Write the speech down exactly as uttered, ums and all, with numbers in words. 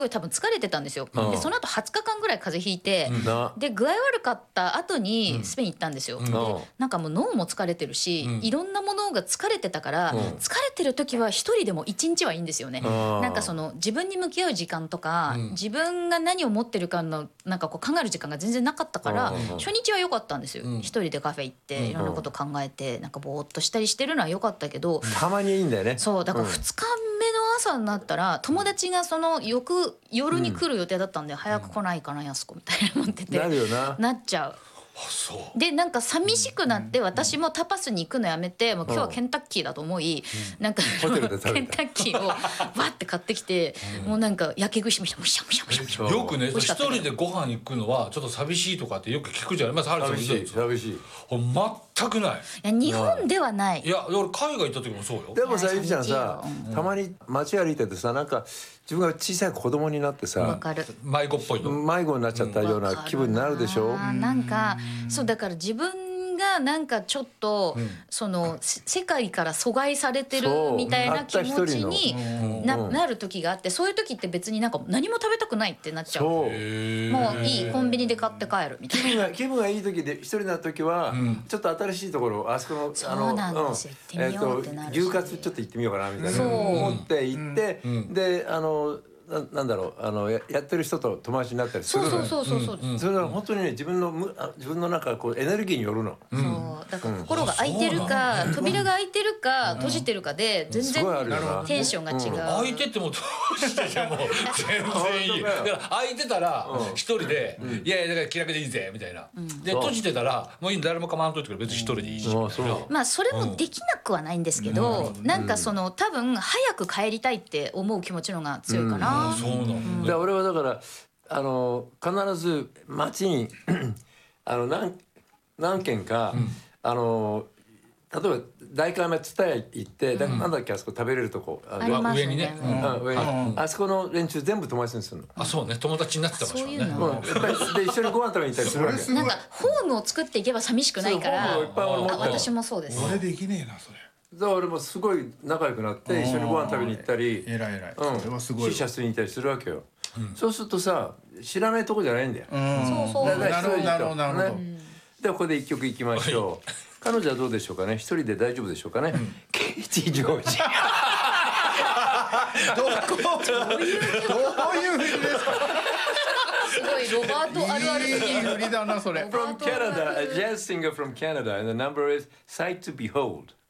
ごい多分疲れてたんですよ。 うんでその後はつかかんぐらい風邪ひいて、 なで具合悪かった後にスペイン行ったんですよ。でうんなんかもう脳も疲れてるし、 うんいろんなものが疲れてたから、 うん疲れてる時は一人でも一日はいいんですよね。 んなんかその自分に向き合う時間とか、 うん自分が何を持ってるかのなんかこう考える時間が全然なかったから、 うん初日は良かったんですよ。 うん一人でカフェ行っていろんなこと考えてなんかぼーっとしたりしてるのは良かったけど、 たまにいいんだよね。 そうだからんふつかめの朝になったら友達がその翌夜に来る予定だったんで、早く来ないかなやす子みたいな思ってて、 なるよな。 なっちゃう。 あそうでなんか寂しくなって私もタパスに行くのやめてもう今日はケンタッキーだと思い、なんかホテルで食べたケンタッキーをバッて買ってきて、もうなんかやけ食いしましたむしゃむしゃむしゃむしゃ。 よくね一美味しかったけど人でご飯行くのはちょっと寂しいとかってよく聞くじゃないますか。ハリ寂しいさんも言ってたんですよ。 寂しい。 全くない。 いや日本ではないい。や俺海外行った時もそうよ。 でもさいやゆきちゃんさ、たまに街歩いててさ、なんか自分が小さい子供になってわさかる。 迷子っぽいの。 迷子になっちゃったような気分になるでしょ。 あーなんかそうだから自分がなんかちょっと、 うんそのせ世界から阻害されてるそうみたいな気持ちたった一人にのな,、 うんなる時があって、そういう時って別になんか何も食べたくないってなっちゃう。 そう。 へーもういいコンビニで買って帰るみたいな。 気分が気分がいい時で一人になる時は、 うんちょっと新しいところあそこのそうなんですよ行ってみようってなるし牛カツちょっと行ってみようかなみたいなそう思って行って、 うんであのななんだろうあのややってる人と友達になったりするそうのよ。 そうそうそうそう、 うんそれは本当にね自分のむあ自分の中こうエネルギーによるの。 そうだから心が開いてるか、扉が開いてるか閉じてるかで全す然ごいあるよな。 テンションが違う、 開いててもどうしてても全然いい。だから開いてたら一人でいやいやだから気楽でいいぜみたいな。で閉じてたらもういい誰も構わんといてくれ別に一人でいいしみたいな。 うんそうまあそれもできなくはないんですけど、なんかその多分早く帰りたいって思う気持ちの方が強いかな、 あそうなんだ。 で俺はだからあの必ず街にあの何何軒か、あの例えば代官山蔦屋行って、だなんだっけあそこ食べれるとこあありますね上にね。 うん上にうんあそこの連中全部友達にするの。 あそうね友達になってた場所そういうね。 のうん、やっぱりで一緒にご飯食べに行ったりするわけ。 なんかホームを作っていけば寂しくないから、 そうホームをいっぱい俺持ってるあ私もそうです。 俺できねえなそれ。 だから俺もすごい仲良くなって一緒にご飯食べに行ったり、 えらいえらい。 うん、 それはすごい。 シーシャ吸いに行ったりするわけよ。そうするとさ知らないとこじゃないんだよ。 うん。 そうそうだからなるほどなるほどなるほど。 ねではここで一曲いきましょう。彼女はどうでしょうかね。一人で大丈夫でしょうかね。ケイティ・ジョージ。 どこどういう振りですか。 すごいロバートあるあるすぎいいる。 振りだなそれ。 From Canada, a jazz singer from Canada, and the number is Sight to Behold.